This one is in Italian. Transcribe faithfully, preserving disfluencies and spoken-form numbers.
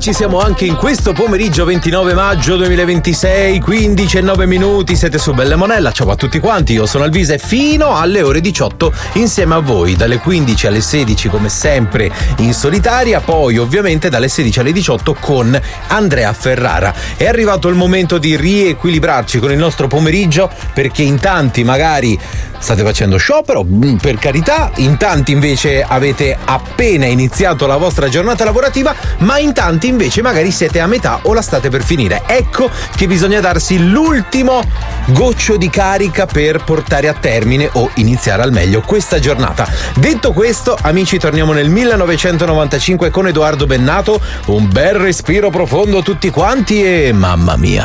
ci siamo anche in questo pomeriggio ventinove maggio duemilaventisei, quindici e nove minuti, siete su Bella Monella, ciao a tutti quanti, io sono Alvise fino alle ore diciotto insieme a voi, dalle quindici alle sedici come sempre in solitaria, poi ovviamente dalle sedici alle diciotto con Andrea Ferrara. È arrivato il momento di riequilibrarci con il nostro pomeriggio, perché in tanti magari state facendo sciopero, per carità, in tanti invece avete appena iniziato la vostra giornata lavorativa, ma in tanti invece magari siete a metà o la state per finire. Ecco che bisogna darsi l'ultimo goccio di carica per portare a termine o iniziare al meglio questa giornata. Detto questo, amici, torniamo nel millenovecentonovantacinque con Edoardo Bennato, un bel respiro profondo tutti quanti e mamma mia.